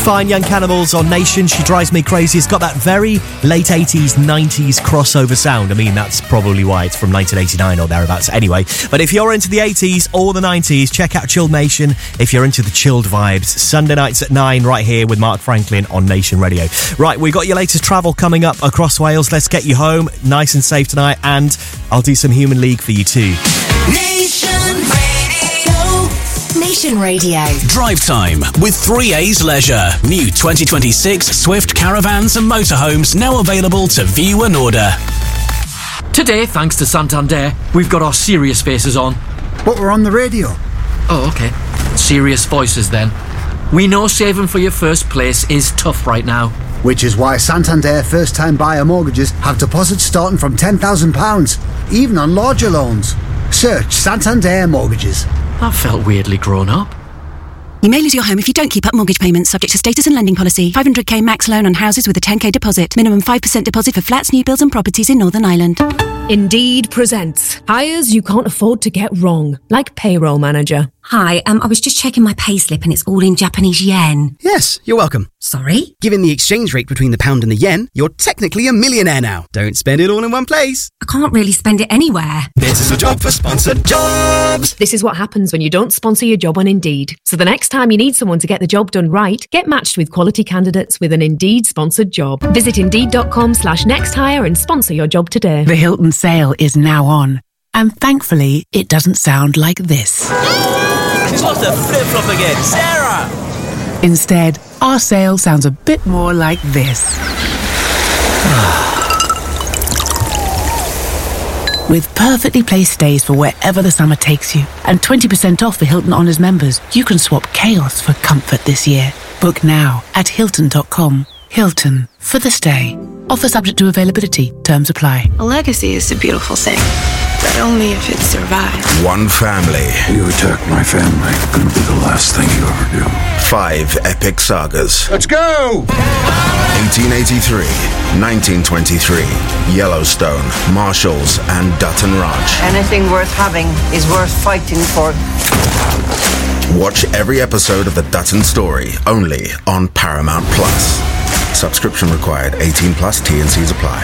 Fine Young Cannibals on Nation. She drives me crazy. It's got that very late 80s, 90s crossover sound. I mean, that's probably why it's from 1989 or thereabouts anyway. But if you're into the 80s or the 90s, check out Chilled Nation. If you're into the chilled vibes, Sunday nights at 9 right here with Mark Franklin on Nation Radio. Right, we've got your latest travel coming up across Wales. Let's get you home nice and safe tonight, and I'll do some Human League for you too. Nation Radio. Drive time with 3A's Leisure. New 2026 Swift caravans and motorhomes now available to view and order. Today, thanks to Santander, we've got our serious faces on. But we're on the radio. Oh, okay. Serious voices then. We know saving for your first place is tough right now. Which is why Santander first-time buyer mortgages have deposits starting from £10,000, even on larger loans. Search Santander Mortgages. That felt weirdly grown up. You may lose your home if you don't keep up mortgage payments, subject to status and lending policy. 500k max loan on houses with a 10k deposit. Minimum 5% deposit for flats, new builds and properties in Northern Ireland. Indeed presents hires you can't afford to get wrong, like payroll manager. Hi, I was just checking my payslip and it's all in Japanese yen. Yes, you're welcome. Sorry? Given the exchange rate between the pound and the yen, you're technically a millionaire now. Don't spend it all in one place. I can't really spend it anywhere. This is a job for sponsored jobs. This is what happens when you don't sponsor your job on Indeed. So the next time you need someone to get the job done right, get matched with quality candidates with an Indeed sponsored job. Visit Indeed.com/nexthire and sponsor your job today. The Hilton sale is now on. And thankfully, it doesn't sound like this. She's lost her flip-flop again. Sarah! Instead, our sale sounds a bit more like this. With perfectly placed stays for wherever the summer takes you, and 20% off for Hilton Honors members, you can swap chaos for comfort this year. Book now at Hilton.com. Hilton, for the stay. Offer subject to availability. Terms apply. A legacy is a beautiful thing, but only if it survives. One family. You attack my family, gonna be the last thing you ever do. 5 epic sagas. Let's go! 1883, 1923, Yellowstone, Marshalls, and Dutton Ranch. Anything worth having is worth fighting for. Watch every episode of The Dutton Story, only on Paramount Plus. Subscription required. 18 plus. T&Cs apply.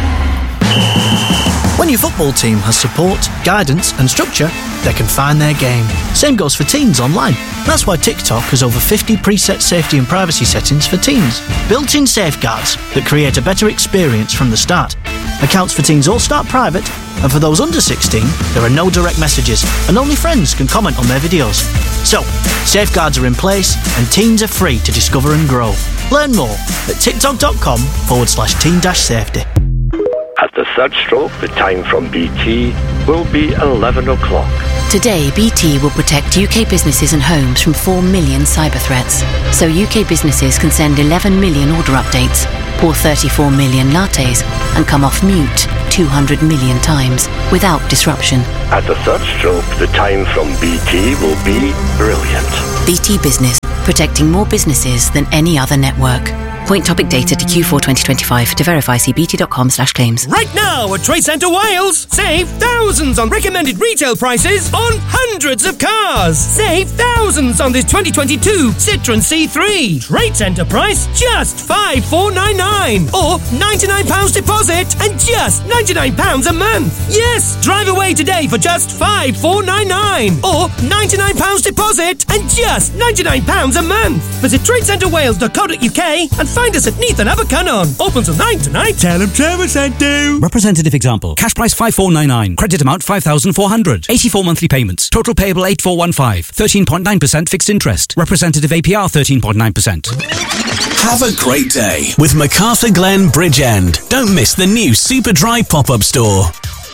When your football team has support, guidance and structure, they can find their game. Same goes for teens online. That's why TikTok has over 50 preset safety and privacy settings for teens. Built-in safeguards that create a better experience from the start. Accounts for teens all start private, and for those under 16, there are no direct messages, and only friends can comment on their videos. So, safeguards are in place, and teens are free to discover and grow. Learn more at tiktok.com/teen-safety. At the third stroke, the time from BT will be 11 o'clock. Today, BT will protect UK businesses and homes from 4 million cyber threats. So UK businesses can send 11 million order updates, pour 34 million lattes, and come off mute 200 million times without disruption. At the third stroke, the time from BT will be brilliant. BT Business, protecting more businesses than any other network. Point topic data to Q4 2025. To verify, see bt.com/claims. Right now at Trade Centre Wales, save thousands on recommended retail prices on hundreds of cars. Save thousands on this 2022 Citroën C3. Trade Centre price just £5,499 or £99 deposit and just £99 a month. Yes, drive away today for just £5,499 or £99 deposit and just £99 a month. Visit tradecentrewales.co.uk and find us at Neath and Abercynon. Open till 9 tonight. Tell them Trevor sent you. Representative example. Cash price 5,499. Credit amount 5,400. 84 monthly payments. Total payable 8,415. 13.9% fixed interest. Representative APR 13.9%. Have a great day with MacArthur Glen Bridgend. Don't miss the new Superdry pop-up store.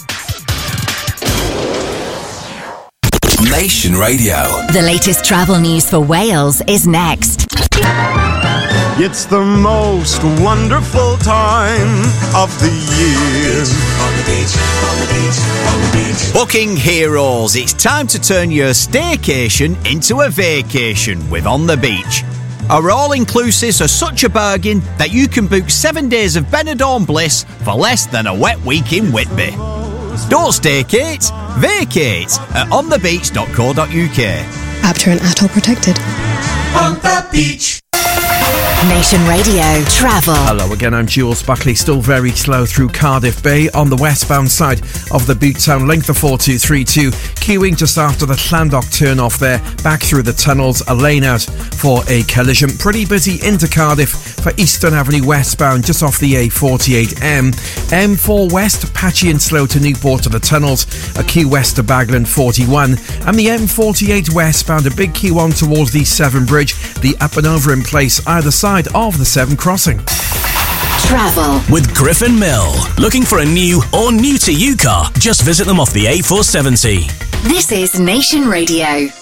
Nation Radio. The latest travel news for Wales is next. It's the most wonderful time of the year. On the beach, on the beach, on the beach. Booking heroes, it's time to turn your staycation into a vacation with On the Beach. Our all-inclusives are such a bargain that you can book 7 days of Benidorm bliss for less than a wet week in Whitby. Don't staycate, vacate at onthebeach.co.uk. Apter and Atoll protected. On the beach. Nation Radio Travel. Hello again, I'm Jules Buckley. Still very slow through Cardiff Bay on the westbound side of the Boot Town link, the 4232. Queuing just after the Llandoch turn off there, back through the tunnels, a lane out for a collision. Pretty busy into Cardiff for Eastern Avenue westbound, just off the A48M. M4 West, patchy and slow to Newport to the tunnels, a queue west to Bagland 41. And the M48 westbound, a big queue on towards the Severn Bridge, the up and over in place either side of the Severn crossing. Travel with Griffin Mill. Looking for a new or new to you car? Just visit them off the A470. This is Nation Radio.